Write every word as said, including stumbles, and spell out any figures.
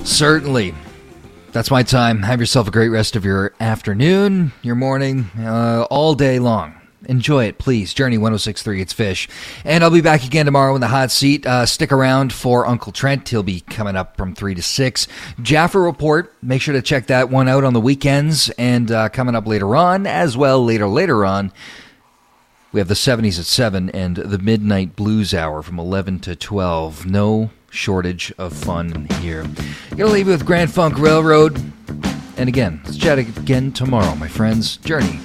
Certainly. That's my time. Have yourself a great rest of your afternoon, your morning, uh, all day long. Enjoy it, please. Journey one oh six point three, it's Fish. And I'll be back again tomorrow in the hot seat. Uh, stick around for Uncle Trent. He'll be coming up from three to six. Jaffa Report, make sure to check that one out on the weekends. And uh, coming up later on, as well, later, later on, we have the seventies at seven and the Midnight Blues Hour from eleven to twelve. No shortage of fun here. Gonna leave you with Grand Funk Railroad. And again, let's chat again tomorrow, my friends. Journey